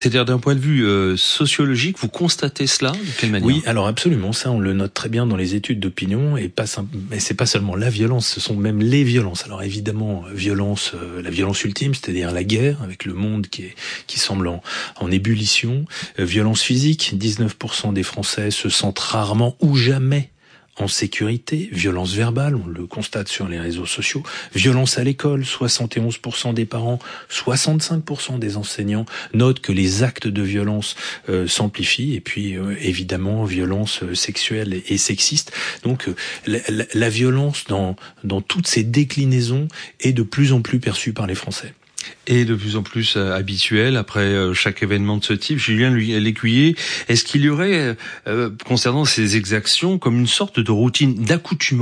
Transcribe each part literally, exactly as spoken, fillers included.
C'est-à-dire d'un point de vue euh, sociologique, vous constatez cela de quelle manière ? Oui, alors absolument, ça on le note très bien dans les études d'opinion, et pas simple, mais c'est pas seulement la violence, ce sont même les violences. Alors évidemment, violence, euh, la violence ultime, c'est-à-dire la guerre avec le monde qui est qui semble en, en ébullition. Euh, violence physique, dix-neuf pour cent des Français se sentent rarement ou jamais en sécurité. Violence verbale, on le constate sur les réseaux sociaux. Violence à l'école, soixante et onze pour cent des parents, soixante-cinq pour cent des enseignants notent que les actes de violence euh, s'amplifient. Et puis euh, évidemment, violence euh, sexuelle et, et sexiste. Donc euh, la, la, la violence dans, dans toutes ses déclinaisons est de plus en plus perçue par les Français. Et de plus en plus euh, habituel après euh, chaque événement de ce type. Julien Lécuyer, est-ce qu'il y aurait, euh, concernant ces exactions, comme une sorte de routine d'accoutumance ?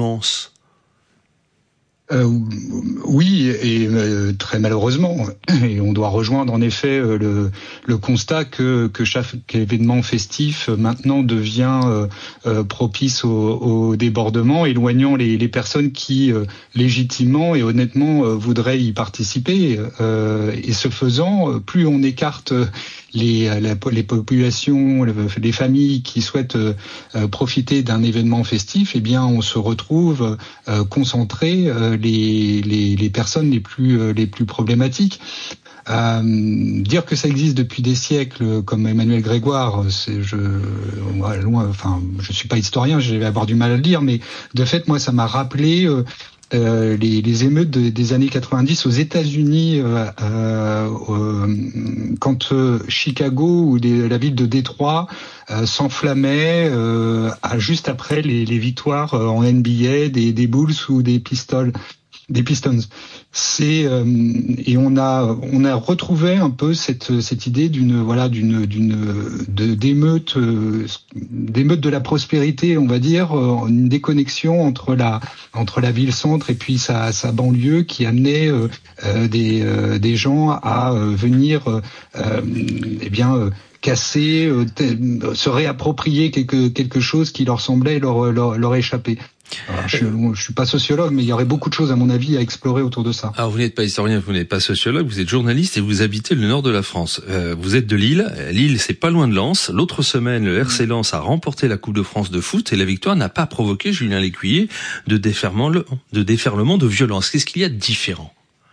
Euh, oui, et euh, très malheureusement, et on doit rejoindre en effet euh, le, le constat que, que chaque événement festif euh, maintenant devient euh, euh, propice au, au débordement, éloignant les, les personnes qui euh, légitimement et honnêtement euh, voudraient y participer. Euh, et ce faisant, plus on écarte les, la, les populations, les familles qui souhaitent euh, profiter d'un événement festif, eh bien, on se retrouve euh, concentré euh, les, les, les personnes les plus, euh, les plus problématiques. Euh, dire que ça existe depuis des siècles, comme Emmanuel Grégoire, c'est je, loin, enfin, je suis pas historien, je vais avoir du mal à le dire, mais de fait, moi, ça m'a rappelé. Euh, Euh, les, les émeutes de, des années quatre-vingt-dix aux États-Unis, euh, euh, euh, quand euh, Chicago ou des, la ville de Détroit euh, s'enflammait euh, à, juste après les, les victoires euh, en N B A des, des Bulls ou des Pistols. Des Pistons. C'est euh, et on a on a retrouvé un peu cette cette idée d'une voilà d'une d'une de, d'émeute euh, d'émeute de la prospérité, on va dire, euh, une déconnexion entre la entre la ville centre et puis sa sa banlieue qui amenait euh, euh, des euh, des gens à euh, venir euh, euh, eh bien euh, casser, euh, t- se réapproprier quelque quelque chose qui leur semblait leur leur, leur échapper. Alors, je, je suis pas sociologue, mais il y aurait beaucoup de choses, à mon avis, à explorer autour de ça. Alors, vous n'êtes pas historien, vous n'êtes pas sociologue, vous êtes journaliste et vous habitez le nord de la France. Euh, vous êtes de Lille. Lille, c'est pas loin de Lens. L'autre semaine, le R C Lens a remporté la Coupe de France de foot et la victoire n'a pas provoqué, Julien Lécuyer, de déferlement, de déferlement de violence. Qu'est-ce qu'il y a de différent ?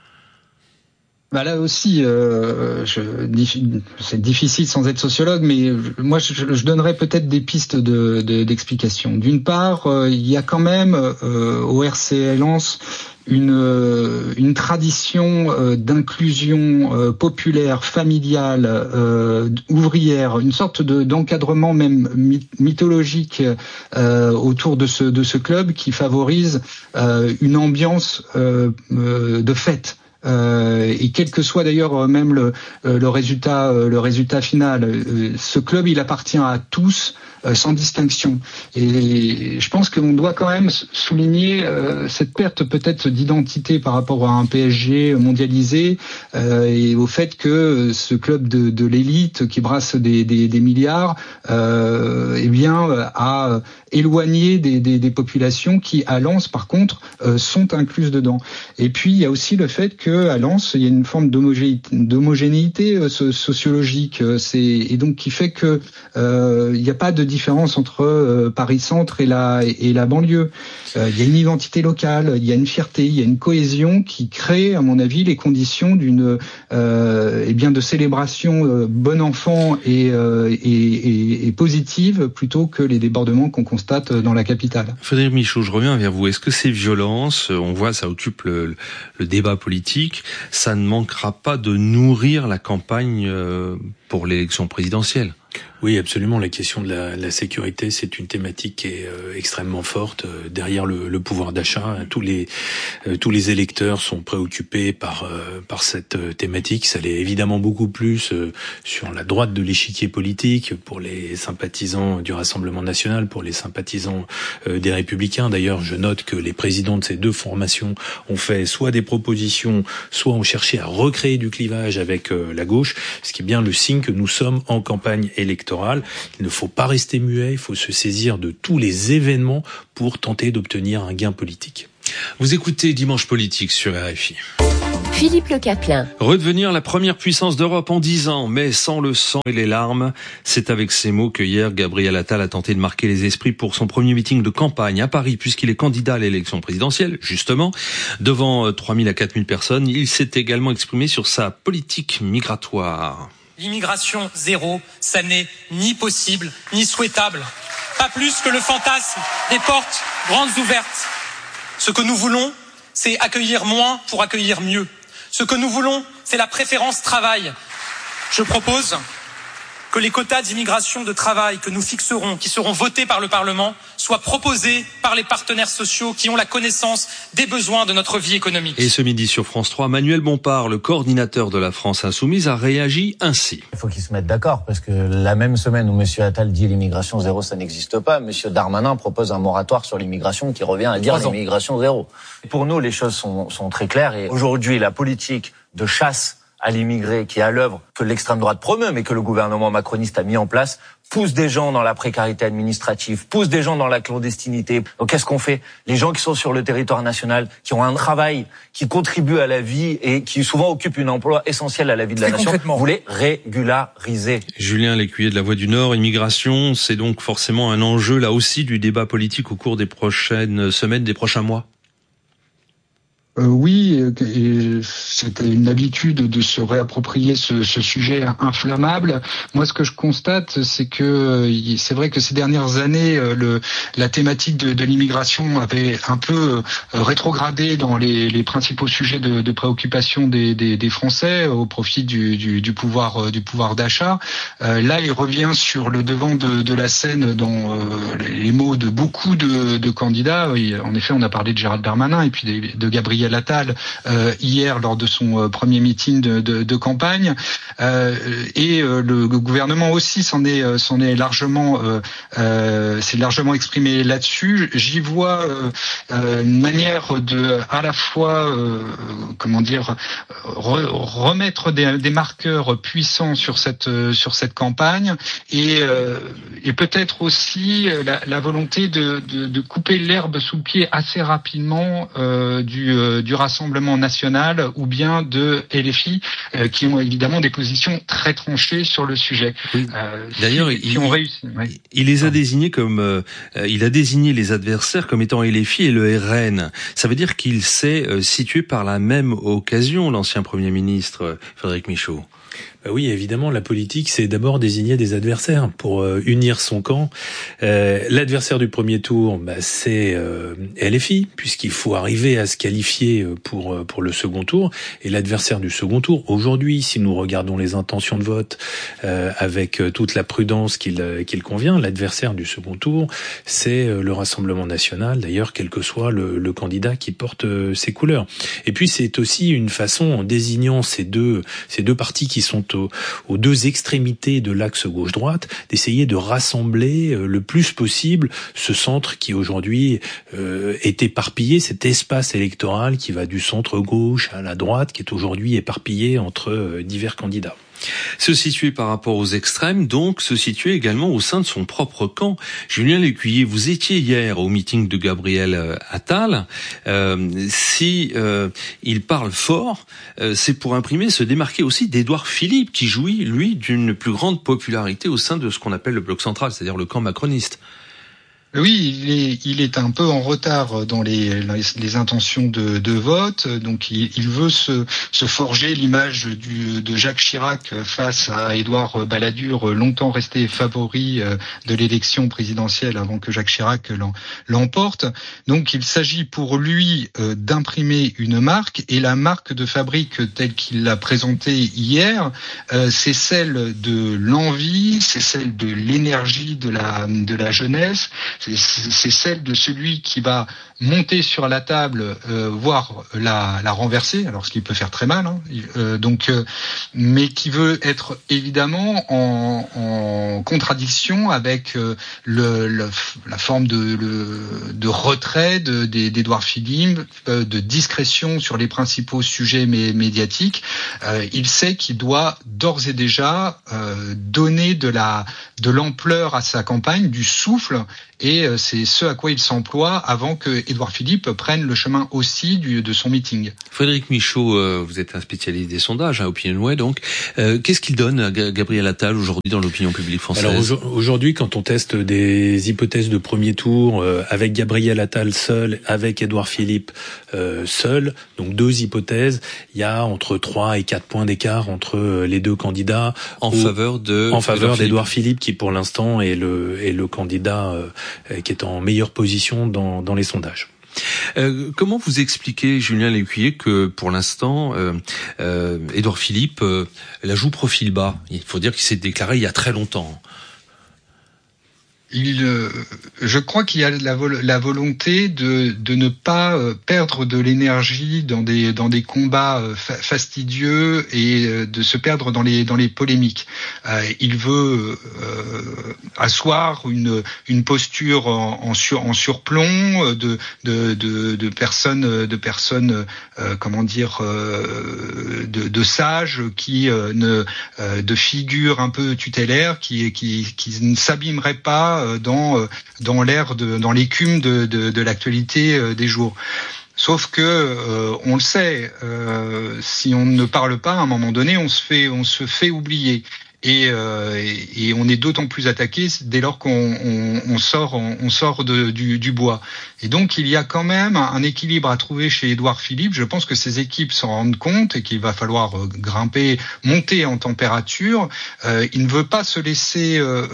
Bah là aussi, euh, je, c'est difficile sans être sociologue, mais moi je, je donnerais peut-être des pistes de, de, d'explication. D'une part, euh, il y a quand même euh, au R C Lens une une tradition euh, d'inclusion euh, populaire, familiale, euh, ouvrière, une sorte de d'encadrement même mythologique euh, autour de ce de ce club qui favorise euh, une ambiance euh, euh, de fête. Euh, et quel que soit d'ailleurs même le, le résultat, le résultat final, ce club il appartient à tous sans distinction. Et je pense qu'on doit quand même souligner euh, cette perte peut-être d'identité par rapport à un P S G mondialisé euh, et au fait que ce club de, de l'élite qui brasse des, des, des milliards, euh, eh bien a éloigné des, des, des populations qui à Lens par contre euh, sont incluses dedans. Et puis il y a aussi le fait que à Lens il y a une forme d'homogénéité, d'homogénéité euh, sociologique, c'est et donc qui fait que euh, il n'y a pas de différence entre euh, Paris-Centre et la et la banlieue. Euh, il y a une identité locale, il y a une fierté, il y a une cohésion qui crée, à mon avis, les conditions d'une euh, eh bien de célébration euh, bon enfant et, euh, et, et, et positive plutôt que les débordements qu'on constate dans la capitale. Frédéric Michaud, je reviens vers vous. Est-ce que ces violences, on voit, ça occupe le, le débat politique, ça ne manquera pas de nourrir la campagne pour l'élection présidentielle ? Oui, absolument. La question de la, la sécurité, c'est une thématique qui est euh, extrêmement forte. Euh, derrière le, le pouvoir d'achat, tous les euh, tous les électeurs sont préoccupés par euh, par cette euh, thématique. Ça l'est évidemment beaucoup plus euh, sur la droite de l'échiquier politique, pour les sympathisants du Rassemblement national, pour les sympathisants euh, des Républicains. D'ailleurs, je note que les présidents de ces deux formations ont fait soit des propositions, soit ont cherché à recréer du clivage avec euh, la gauche, ce qui est bien le signe que nous sommes en campagne électorale. Il ne faut pas rester muet, il faut se saisir de tous les événements pour tenter d'obtenir un gain politique. Vous écoutez Dimanche Politique sur R F I. Philippe Le Caplin. Redevenir la première puissance d'Europe en dix ans, mais sans le sang et les larmes. C'est avec ces mots que hier, Gabriel Attal a tenté de marquer les esprits pour son premier meeting de campagne à Paris, puisqu'il est candidat à l'élection présidentielle, justement. Devant trois mille à quatre mille personnes, il s'est également exprimé sur sa politique migratoire. L'immigration zéro, ça n'est ni possible, ni souhaitable. Pas plus que le fantasme des portes grandes ouvertes. Ce que nous voulons, c'est accueillir moins pour accueillir mieux. Ce que nous voulons, c'est la préférence travail. Je propose que les quotas d'immigration de travail que nous fixerons, qui seront votés par le Parlement, soient proposés par les partenaires sociaux qui ont la connaissance des besoins de notre vie économique. Et ce midi sur France trois, Manuel Bompard, le coordinateur de la France Insoumise, a réagi ainsi. Il faut qu'ils se mettent d'accord, parce que la même semaine où M. Attal dit l'immigration zéro, ça n'existe pas, M. Darmanin propose un moratoire sur l'immigration qui revient à dire l'immigration zéro. Pour nous, les choses sont, sont très claires, et aujourd'hui, la politique de chasse à l'immigré qui est à l'œuvre, que l'extrême droite promeut, mais que le gouvernement macroniste a mis en place, pousse des gens dans la précarité administrative, pousse des gens dans la clandestinité. Donc qu'est-ce qu'on fait? Les gens qui sont sur le territoire national, qui ont un travail, qui contribuent à la vie et qui souvent occupent un emploi essentiel à la vie de la nation, vous les régularisez. Julien Lécuyer de la Voix du Nord, immigration, c'est donc forcément un enjeu là aussi du débat politique au cours des prochaines semaines, des prochains mois. Euh, oui, et c'était une habitude de se réapproprier ce, ce sujet inflammable. Moi, ce que je constate, c'est que c'est vrai que ces dernières années, le, la thématique de, de l'immigration avait un peu rétrogradé dans les, les principaux sujets de, de préoccupation des, des, des Français au profit du, du, du pouvoir du pouvoir d'achat. Euh, là, il revient sur le devant de, de la scène dans euh, les mots de beaucoup de, de candidats. En effet, on a parlé de Gérald Darmanin et puis de, de Gabriel Attal euh, hier lors de son euh, premier meeting de, de, de campagne, euh, et euh, le gouvernement aussi s'en est euh, s'en est largement euh, euh, s'est largement exprimé là-dessus. J'y vois euh, euh, une manière de à la fois euh, comment dire re, remettre des, des marqueurs puissants sur cette euh, sur cette campagne et euh, et peut-être aussi la, la volonté de, de, de couper l'herbe sous le pied assez rapidement euh, du euh, du Rassemblement national ou bien de L F I euh, qui ont évidemment des positions très tranchées sur le sujet. Oui. Euh, D'ailleurs, qui, qui il, ont réussi. Oui. il les a désignés comme euh, il a désigné les adversaires comme étant L F I et le R N. Ça veut dire qu'il s'est euh, situé par la même occasion, l'ancien Premier ministre euh, Frédéric Michaud. Bah oui, évidemment, la politique, c'est d'abord désigner des adversaires pour euh, unir son camp. Euh, l'adversaire du premier tour, bah, c'est euh, L F I, puisqu'il faut arriver à se qualifier pour pour le second tour. Et l'adversaire du second tour, aujourd'hui, si nous regardons les intentions de vote euh, avec toute la prudence qu'il qu'il convient, l'adversaire du second tour, c'est le Rassemblement national, d'ailleurs, quel que soit le, le candidat qui porte euh, ses couleurs. Et puis, c'est aussi une façon, en désignant ces deux ces deux partis qui sont aux, aux deux extrémités de l'axe gauche-droite, d'essayer de rassembler euh, le plus possible ce centre qui aujourd'hui euh, est éparpillé, cet espace électoral qui va du centre-gauche à la droite, qui est aujourd'hui éparpillé entre euh, divers candidats. Se situer par rapport aux extrêmes, donc se situer également au sein de son propre camp. Julien Lécuyer, vous étiez hier au meeting de Gabriel Attal. Euh, si euh, il parle fort, euh, c'est pour imprimer, se démarquer aussi d'Édouard Philippe, qui jouit, lui, d'une plus grande popularité au sein de ce qu'on appelle le bloc central, c'est-à-dire le camp macroniste. Oui, il est, il est un peu en retard dans les, les, les intentions de, de vote. Donc, il, il veut se, se forger l'image du, de Jacques Chirac face à Édouard Balladur, longtemps resté favori de l'élection présidentielle avant que Jacques Chirac l'emporte. Donc, il s'agit pour lui d'imprimer une marque, et la marque de fabrique telle qu'il l'a présentée hier, c'est celle de l'envie, c'est celle de l'énergie de la, de la jeunesse. C'est celle de celui qui va monter sur la table, euh, voire la, la renverser, alors ce qui peut faire très mal, hein, euh, donc, euh, mais qui veut être évidemment en, en contradiction avec euh, le, le, la forme de, le, de retrait de, d'Édouard Philippe, euh, de discrétion sur les principaux sujets mé, médiatiques. Euh, il sait qu'il doit d'ores et déjà euh, donner de la de l'ampleur à sa campagne, du souffle. Et c'est ce à quoi il s'emploie avant que Édouard Philippe prenne le chemin aussi du, de son meeting. Frédéric Michaud, euh, vous êtes un spécialiste des sondages, hein, Opinionway donc. Euh, qu'est-ce qu'il donne à Gabriel Attal aujourd'hui dans l'opinion publique française? Alors aujourd'hui, quand on teste des hypothèses de premier tour euh, avec Gabriel Attal seul, avec Édouard Philippe euh, seul, donc deux hypothèses, il y a entre trois et quatre points d'écart entre les deux candidats en au, faveur de en faveur d'Édouard Philippe, qui pour l'instant est le est le candidat euh, qui est en meilleure position dans dans les sondages. Euh, comment vous expliquez, Julien Lécuyer, que pour l'instant, euh, euh, Édouard Philippe euh, la joue profil bas? Il faut dire qu'il s'est déclaré il y a très longtemps. Il, euh, je crois qu'il y a la, vol- la volonté de, de ne pas euh, perdre de l'énergie dans des dans des combats euh, fa- fastidieux et euh, de se perdre dans les dans les polémiques. Euh, il veut euh, asseoir une une posture en, en, sur, en surplomb de de de, de personnes de personnes euh, comment dire euh, de, de sages qui euh, ne euh, de figures un peu tutélaires qui qui qui ne s'abîmeraient pas dans dans l'air de dans l'écume de de, de l'actualité des jours. Sauf que euh, on le sait, euh, si on ne parle pas, à un moment donné, on se fait on se fait oublier. Et, euh, et, et on est d'autant plus attaqué dès lors qu'on on, on sort, on, on sort de, du, du bois. Et donc il y a quand même un équilibre à trouver chez Édouard Philippe. Je pense que ces équipes s'en rendent compte et qu'il va falloir grimper, monter en température. Euh, il ne veut pas se laisser euh,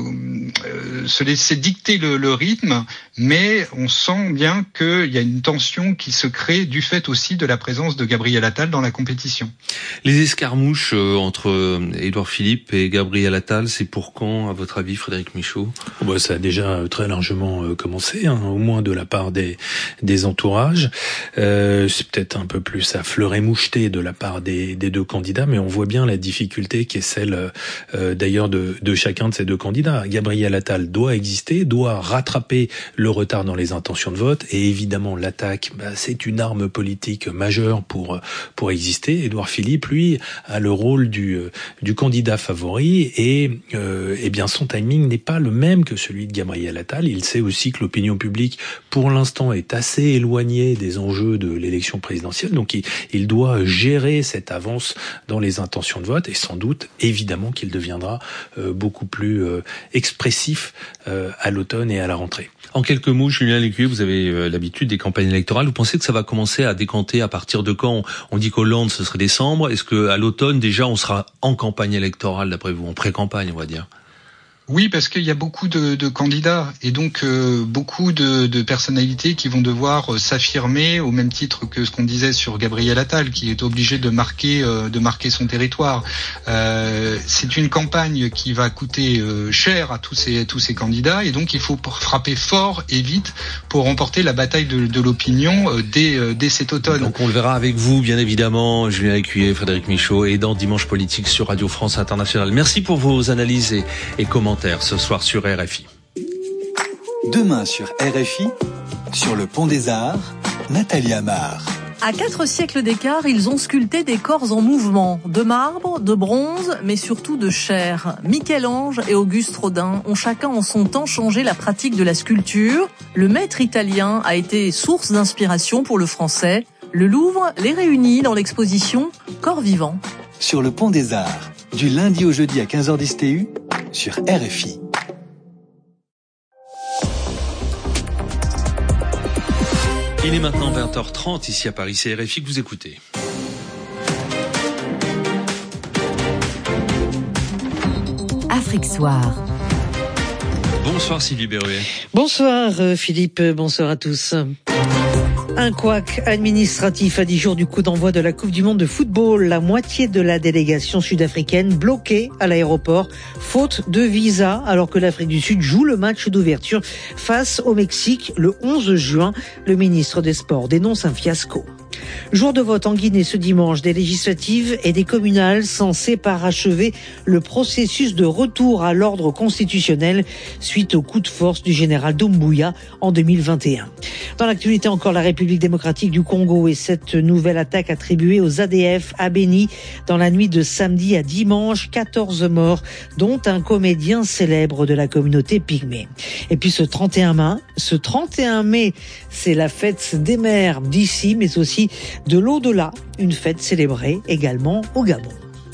euh, se laisser dicter le, le rythme, mais on sent bien qu'il y a une tension qui se crée du fait aussi de la présence de Gabriel Attal dans la compétition. Les escarmouches euh, entre Édouard Philippe et Gabriel Attal, c'est pour quand, à votre avis, Frédéric Michaud? Oh bah, ça a déjà très largement euh, commencé, hein, au moins de la part des, des entourages. Euh, c'est peut-être un peu plus à fleur et moucheté de la part des, des deux candidats, mais on voit bien la difficulté qui est celle euh, d'ailleurs de, de chacun de ces deux candidats. Gabriel Attal doit exister, doit rattraper le retard dans les intentions de vote, et évidemment l'attaque, bah, c'est une arme politique majeure pour pour exister. Édouard Philippe, lui, a le rôle du, du candidat favori, et euh, eh bien son timing n'est pas le même que celui de Gabriel Attal. Il sait aussi que l'opinion publique, pour l'instant, est assez éloignée des enjeux de l'élection présidentielle, donc il, il doit gérer cette avance dans les intentions de vote, et sans doute, évidemment, qu'il deviendra euh, beaucoup plus euh, expressif euh, à l'automne et à la rentrée. En quelques mots, Julien Lécuyer, vous avez euh, l'habitude des campagnes électorales. Vous pensez que ça va commencer à décanter à partir de quand? On dit qu'Hollande, ce serait décembre. Est-ce que à l'automne, déjà, on sera en campagne électorale, d'après vous, en pré-campagne, on va dire? Oui, parce qu'il y a beaucoup de, de candidats et donc euh, beaucoup de, de personnalités qui vont devoir euh, s'affirmer au même titre que ce qu'on disait sur Gabriel Attal, qui est obligé de marquer euh, de marquer son territoire. Euh, c'est une campagne qui va coûter euh, cher à tous ces tous ces candidats, et donc il faut frapper fort et vite pour remporter la bataille de, de l'opinion euh, dès euh, dès cet automne. Donc on le verra avec vous, bien évidemment, Julien Lécuyer, Frédéric Michaud, et dans Dimanche Politique sur Radio France Internationale. Merci pour vos analyses et, et commentaires ce soir sur R F I. Demain sur R F I, sur le Pont des Arts, Nathalie Amar. À quatre siècles d'écart, ils ont sculpté des corps en mouvement, de marbre, de bronze, mais surtout de chair. Michel-Ange et Auguste Rodin ont chacun en son temps changé la pratique de la sculpture. Le maître italien a été source d'inspiration pour le français. Le Louvre les réunit dans l'exposition Corps vivants. Sur le Pont des Arts, du lundi au jeudi à quinze heures dix T U, sur R F I. Il est maintenant vingt heures trente ici à Paris, c'est R F I que vous écoutez. Afrique Soir. Bonsoir Sylvie Berruet. Bonsoir Philippe, bonsoir à tous. Un couac administratif à dix jours du coup d'envoi de la Coupe du Monde de football. La moitié de la délégation sud-africaine bloquée à l'aéroport, faute de visa, alors que l'Afrique du Sud joue le match d'ouverture face au Mexique le onze juin. Le ministre des Sports dénonce un fiasco. Jour de vote en Guinée ce dimanche, des législatives et des communales censées parachever le processus de retour à l'ordre constitutionnel suite au coup de force du général Doumbouya en deux mille vingt et un. Dans l'actualité encore, la République démocratique du Congo et cette nouvelle attaque attribuée aux A D F à Beni dans la nuit de samedi à dimanche, quatorze morts, dont un comédien célèbre de la communauté pygmée. Et puis ce trente et un mai, ce trente et un mai, c'est la fête des mers d'ici, mais aussi de l'au-delà, une fête célébrée également au Gabon.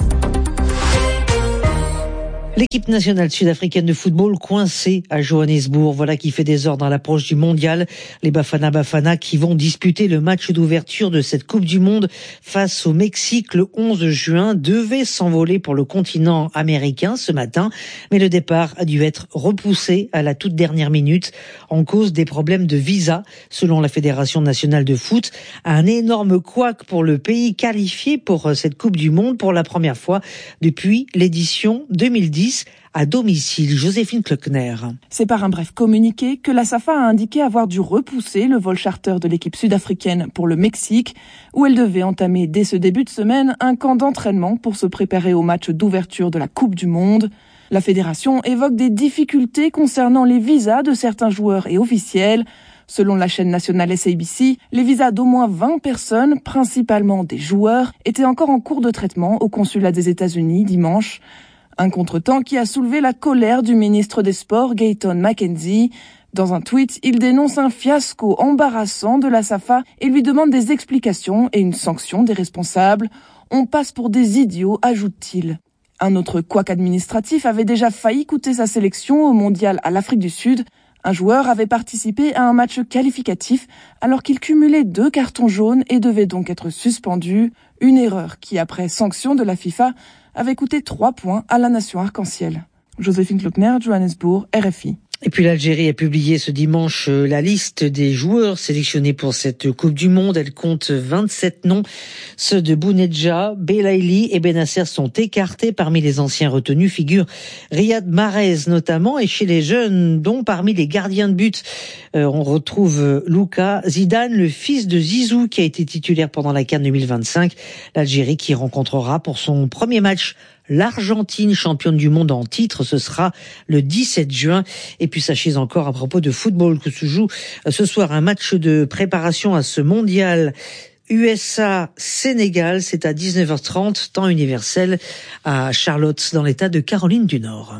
L'équipe nationale sud-africaine de football coincée à Johannesburg, voilà qui fait des ordres à l'approche du mondial. Les Bafana Bafana qui vont disputer le match d'ouverture de cette Coupe du Monde face au Mexique le onze juin devaient s'envoler pour le continent américain ce matin, mais le départ a dû être repoussé à la toute dernière minute en cause des problèmes de visa, selon la Fédération nationale de foot. Un énorme couac pour le pays qualifié pour cette Coupe du Monde pour la première fois depuis l'édition deux mille dix. À domicile, Joséphine Klöckner. C'est par un bref communiqué que la SAFA a indiqué avoir dû repousser le vol charter de l'équipe sud-africaine pour le Mexique, où elle devait entamer dès ce début de semaine un camp d'entraînement pour se préparer au match d'ouverture de la Coupe du Monde. La fédération évoque des difficultés concernant les visas de certains joueurs et officiels. Selon la chaîne nationale S A B C, les visas d'au moins vingt personnes, principalement des joueurs, étaient encore en cours de traitement au consulat des États-Unis dimanche. Un contretemps qui a soulevé la colère du ministre des Sports, Gayton McKenzie. Dans un tweet, il dénonce un fiasco embarrassant de la SAFA et lui demande des explications et une sanction des responsables. On passe pour des idiots, ajoute-t-il. Un autre couac administratif avait déjà failli coûter sa sélection au mondial à l'Afrique du Sud. Un joueur avait participé à un match qualificatif alors qu'il cumulait deux cartons jaunes et devait donc être suspendu. Une erreur qui, après sanction de la FIFA, avait coûté trois points à la nation arc-en-ciel. Joséphine Klöckner, Johannesburg, R F I. Et puis l'Algérie a publié ce dimanche la liste des joueurs sélectionnés pour cette Coupe du Monde. Elle compte vingt-sept noms. Ceux de Bounedjah, Belaïli et Benasser sont écartés. Parmi les anciens retenus figure Riyad Mahrez notamment. Et chez les jeunes, dont parmi les gardiens de but, euh, on retrouve Luka Zidane, le fils de Zizou, qui a été titulaire pendant la CAN deux mille vingt-cinq. L'Algérie qui rencontrera pour son premier match l'Argentine, championne du monde en titre, ce sera le dix-sept juin. Et puis sachez encore à propos de football que se joue ce soir un match de préparation à ce mondial U S A-Sénégal, c'est à dix-neuf heures trente, temps universel à Charlotte, dans l'état de Caroline du Nord.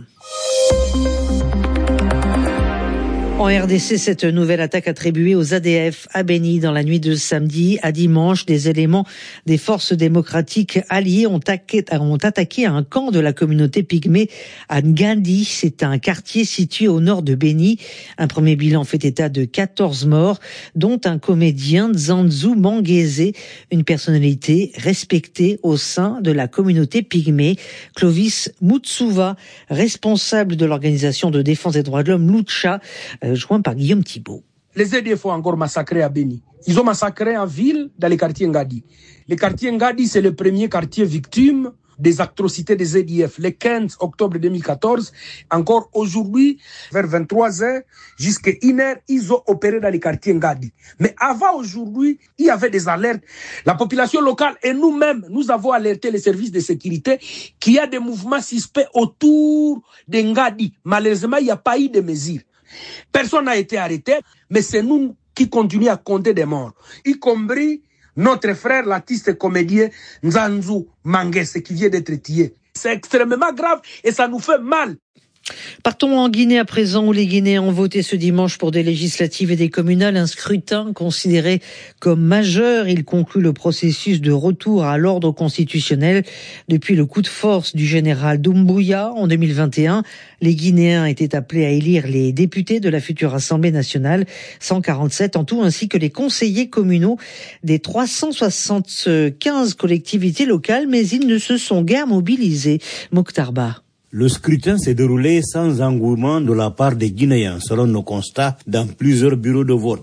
En R D C, cette nouvelle attaque attribuée aux A D F à Beni dans la nuit de samedi à dimanche, des éléments des forces démocratiques alliées ont attaqué, ont attaqué un camp de la communauté pygmée à Ngandi. C'est un quartier situé au nord de Beni. Un premier bilan fait état de quatorze morts, dont un comédien, Zanzu Manguese, une personnalité respectée au sein de la communauté pygmée. Clovis Mutsuva, responsable de l'organisation de défense des droits de l'homme Lucha, joint par Guillaume Thibault. Les A D F ont encore massacré à Beni. Ils ont massacré en ville, dans le quartier Ngadi. Le quartier Ngadi, c'est le premier quartier victime des atrocités des A D F. Le quinze octobre deux mille quatorze, encore aujourd'hui, vers vingt-trois heures, jusqu'à une heure, ils ont opéré dans le quartier Ngadi. Mais avant aujourd'hui, il y avait des alertes. La population locale et nous-mêmes, nous avons alerté les services de sécurité qu'il y a des mouvements suspects autour de Ngadi. Malheureusement, il n'y a pas eu de mesures. Personne n'a été arrêté, mais c'est nous qui continuons à compter des morts, y compris notre frère, l'artiste et comédien Nzanzu Manguese, qui vient d'être tué. C'est extrêmement grave et ça nous fait mal. Partons en Guinée à présent, où les Guinéens ont voté ce dimanche pour des législatives et des communales, un scrutin considéré comme majeur. Il conclut le processus de retour à l'ordre constitutionnel. Depuis le coup de force du général Doumbouya en deux mille vingt et un, les Guinéens étaient appelés à élire les députés de la future Assemblée nationale, cent quarante-sept en tout, ainsi que les conseillers communaux des trois cent soixante-quinze collectivités locales, mais ils ne se sont guère mobilisés. Mokhtar Ba. Le scrutin s'est déroulé sans engouement de la part des Guinéens, selon nos constats, dans plusieurs bureaux de vote.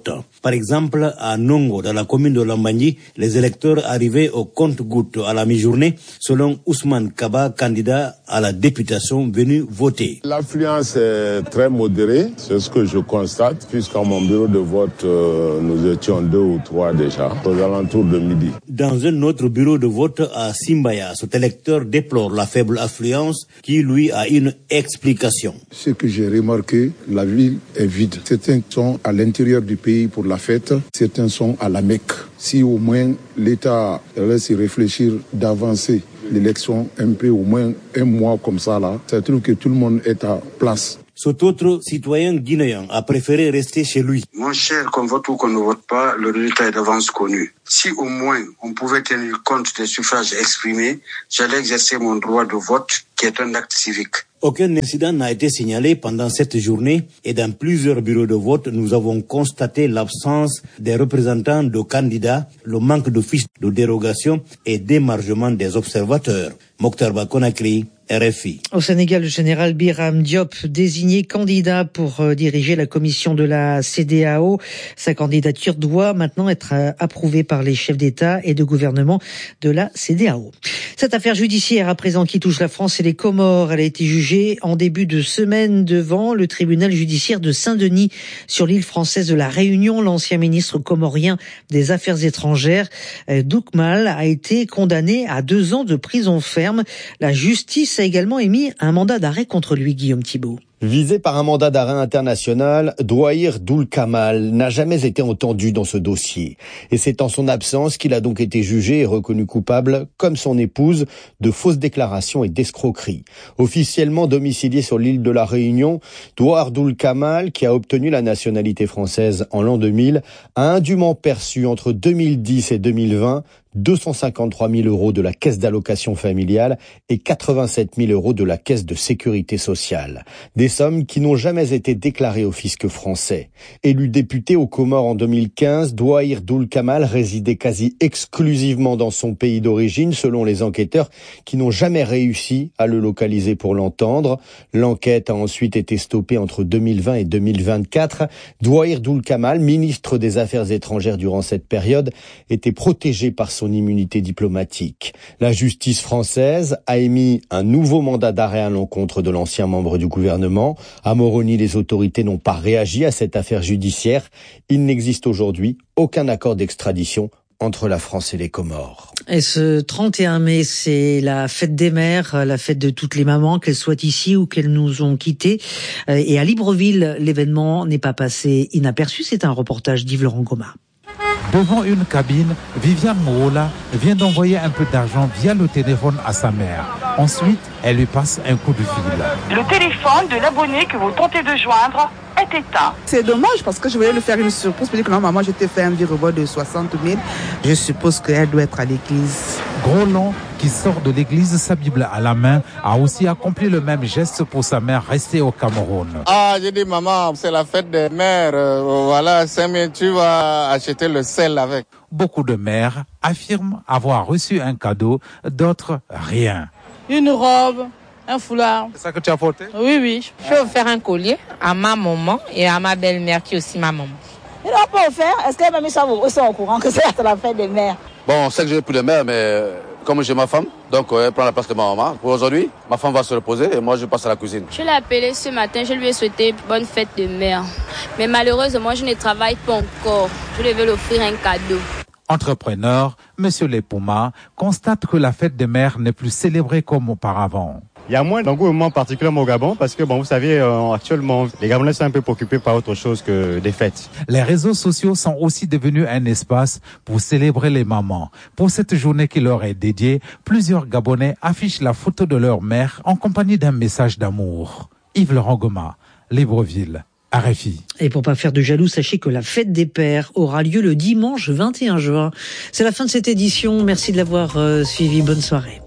Par exemple, à Nongo, dans la commune de Lambagny, les électeurs arrivaient au compte-gouttes à la mi-journée, selon Ousmane Kaba, candidat à la députation venu voter. L'affluence est très modérée, c'est ce que je constate, puisqu'à mon bureau de vote, euh, nous étions deux ou trois déjà, aux alentours de midi. Dans un autre bureau de vote à Simbaya, cet électeur déplore la faible affluence qui, lui, a une explication. Ce que j'ai remarqué, la ville est vide. Certains sont à l'intérieur du pays pour la fête, certains sont à la Mecque. Si au moins l'État laisse réfléchir d'avancer l'élection un peu, au moins un mois comme ça là, ça trouve que tout le monde est à place. Cet autre citoyen guinéen a préféré rester chez lui. Mon cher, qu'on vote ou qu'on ne vote pas, le résultat est d'avance connu. Si au moins on pouvait tenir compte des suffrages exprimés, j'allais exercer mon droit de vote, qui est un acte civique. Aucun incident n'a été signalé pendant cette journée et dans plusieurs bureaux de vote, nous avons constaté l'absence des représentants de candidats, le manque de fiches de dérogation et d'émargement des observateurs. Mokhtar Bakonakri, R F I. Au Sénégal, le général Biram Diop, désigné candidat pour euh, diriger la commission de la C E D E A O. Sa candidature doit maintenant être euh, approuvée par les chefs d'État et de gouvernement de la C E D E A O. Cette affaire judiciaire à présent qui touche la France et les Comores, elle a été jugée en début de semaine devant le tribunal judiciaire de Saint-Denis sur l'île française de la Réunion. L'ancien ministre comorien des Affaires étrangères, euh, Doukmal, a été condamné à deux ans de prison ferme. La justice a également émis un mandat d'arrêt contre lui, Guillaume Thibault. Visé par un mandat d'arrêt international, Douaïr Doul Kamal n'a jamais été entendu dans ce dossier. Et c'est en son absence qu'il a donc été jugé et reconnu coupable, comme son épouse, de fausses déclarations et d'escroquerie. Officiellement domicilié sur l'île de la Réunion, Douaïr Doul Kamal, qui a obtenu la nationalité française en l'an deux mille, a indûment perçu entre deux mille dix et deux mille vingt deux cent cinquante-trois mille euros de la caisse d'allocation familiale et quatre-vingt-sept mille euros de la caisse de sécurité sociale. Des sommes qui n'ont jamais été déclarées au fisc français. Élu député aux Comores en deux mille quinze, Douaïr Doul Kamal résidait quasi exclusivement dans son pays d'origine, selon les enquêteurs qui n'ont jamais réussi à le localiser pour l'entendre. L'enquête a ensuite été stoppée entre deux mille vingt et deux mille vingt-quatre. Douaïr Doul Kamal, ministre des Affaires étrangères durant cette période, était protégé par son son immunité diplomatique. La justice française a émis un nouveau mandat d'arrêt à l'encontre de l'ancien membre du gouvernement. À Moroni, les autorités n'ont pas réagi à cette affaire judiciaire. Il n'existe aujourd'hui aucun accord d'extradition entre la France et les Comores. Et ce trente et un mai, c'est la fête des mères, la fête de toutes les mamans, qu'elles soient ici ou qu'elles nous ont quittés. Et à Libreville, l'événement n'est pas passé inaperçu. C'est un reportage d'Yves Laurent Goma. Devant une cabine, Viviane Mourola vient d'envoyer un peu d'argent via le téléphone à sa mère. Ensuite, elle lui passe un coup de fil. Le téléphone de l'abonné que vous tentez de joindre est éteint. C'est dommage parce que je voulais lui faire une surprise pour dire que non, maman, je t'ai fait un virement de soixante mille. Je suppose qu'elle doit être à l'église. Groland, qui sort de l'église, sa Bible à la main, a aussi accompli le même geste pour sa mère restée au Cameroun. Ah, j'ai dit, maman, c'est la fête des mères. Euh, voilà, cinq mille, tu vas acheter le sel avec. Beaucoup de mères affirment avoir reçu un cadeau, d'autres rien. Une robe, un foulard. C'est ça que tu as porté? Oui, oui. Je vais offrir un collier à ma maman et à ma belle-mère qui est aussi ma maman. Il n'a pas offert. Est-ce qu'elle m'a mis ça aussi au courant que c'est la fête des mères? Bon, c'est que j'ai plus de mère, mais comme j'ai ma femme, donc elle prend la place de ma maman. Pour aujourd'hui, ma femme va se reposer et moi je passe à la cuisine. Je l'ai appelée ce matin, je lui ai souhaité bonne fête de mère. Mais malheureusement, je ne travaille pas encore. Je devais lui offrir un cadeau. Entrepreneur, M. Lepouma constate que la fête des mères n'est plus célébrée comme auparavant. Il y a moins d'engouement particulièrement au Gabon parce que, bon, vous savez, euh, actuellement, les Gabonais sont un peu préoccupés par autre chose que des fêtes. Les réseaux sociaux sont aussi devenus un espace pour célébrer les mamans. Pour cette journée qui leur est dédiée, plusieurs Gabonais affichent la photo de leur mère en compagnie d'un message d'amour. Yves Laurent Goma, Libreville. R F I. Et pour pas faire de jaloux, sachez que la fête des pères aura lieu le dimanche vingt et un juin. C'est la fin de cette édition. Merci de l'avoir euh, suivi. Bonne soirée.